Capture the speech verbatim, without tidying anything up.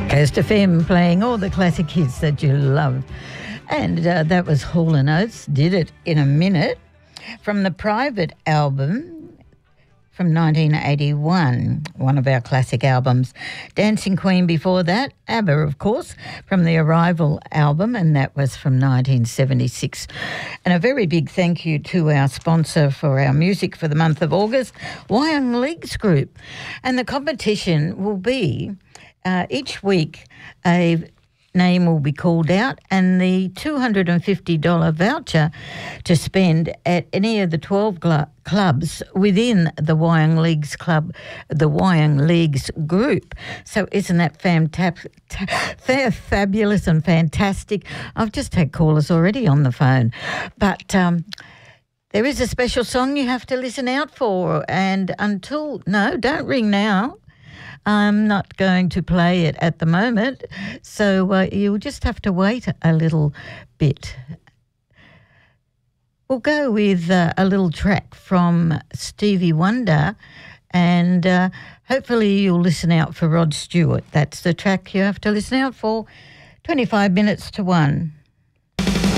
Coast F M playing all the classic hits that you love. And uh, that was Hall and Oates, Did It in a Minute, from the Private album from nineteen eighty-one, one of our classic albums. Dancing Queen before that, ABBA, of course, from the Arrival album, and that was from nineteen seventy-six. And a very big thank you to our sponsor for our music for the month of August, Wyong Leagues Group. And the competition will be uh, each week a name will be called out, and the two hundred fifty dollars voucher to spend at any of the twelve gl- clubs within the Wyong Leagues Club, the Wyong Leagues Group. So isn't that fantastic, fa- fabulous and fantastic? I've just had callers already on the phone. But um, there is a special song you have to listen out for, and until, no, don't ring now. I'm not going to play it at the moment, so uh, you'll just have to wait a little bit. We'll go with uh, a little track from Stevie Wonder, and uh, hopefully you'll listen out for Rod Stewart. That's the track you have to listen out for. twenty-five minutes to one.